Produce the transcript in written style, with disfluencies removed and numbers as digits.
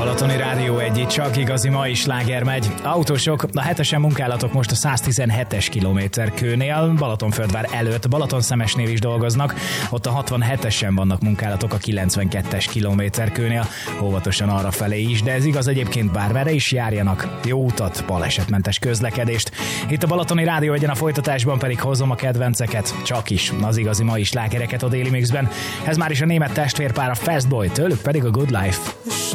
Balatoni Rádió egy csak igazi mai sláger megy. Autósok, a hetesen munkálatok most a 117-es kilométerkőnél, Balatonfürdvár előtt, Balatonszemesnél is dolgoznak, ott a 67-esen vannak munkálatok a 92-es kilométerkőnél, óvatosan arra felé is, de ez igaz egyébként bármerre is járjanak. Jó utat, balesetmentes közlekedést. Itt a Balatoni Rádió egyen, a folytatásban pedig hozom a kedvenceket, csak is az igazi mai slágereket a Daily Mixben. Ez már is a német testvérpár, a Fastboy, tőlük pedig a Good Life.